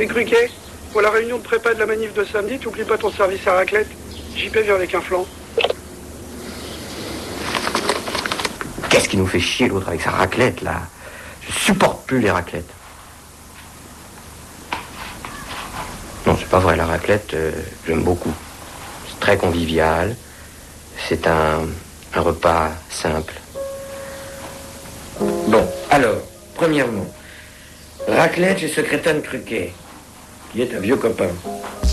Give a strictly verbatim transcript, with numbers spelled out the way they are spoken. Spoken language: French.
Et Cruquet, pour la réunion de prépa de la manif de samedi, t'oublies pas ton service à raclette. J P vient avec un flan. Qu'est-ce qui nous fait chier l'autre avec sa raclette, là? Je supporte plus les raclettes. Non, c'est pas vrai, la raclette, euh, j'aime beaucoup. C'est très convivial. C'est un, un repas simple. Bon, alors, premièrement, raclette chez Secrétaire Cruquet, qui est un vieux copain.